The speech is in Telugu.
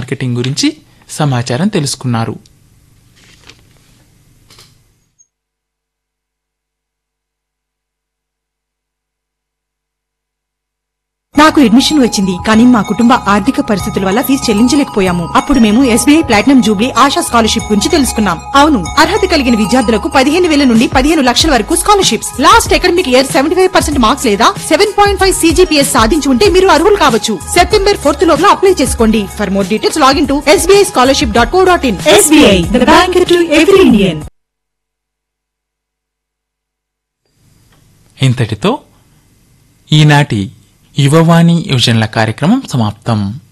మార్కెటింగ్ గురించి సమాచారం తెలుసుకున్నారు. నాకు అడ్మిషన్ వచ్చింది, కానీ మా కుటుంబ ఆర్థిక పరిస్థితుల వల్ల ఫీజు చెల్లించలేకపోయాము. అప్పుడు మేము SBI platinum Jubilee ASHA scholarship గురించి తెలుసుకున్నాం. అవును, అర్హత కలిగిన విద్యార్థులకు 15,000 నుండి 15 లక్షల వరకు scholarships. Last academic year 75% marks లేదా 7.5 CGPS సాధించి ఉంటే మీరు అర్హులు కావచ్చు. సెప్టెంబర్ 4th లోపల అప్లై చేసుకోండి. For more details login to sbischolarship.co.in. SBI, the bank to every Indian. ఇంతటితో ఈనాటి యువవాణి యువజనుల కార్యక్రమం సమాప్తం.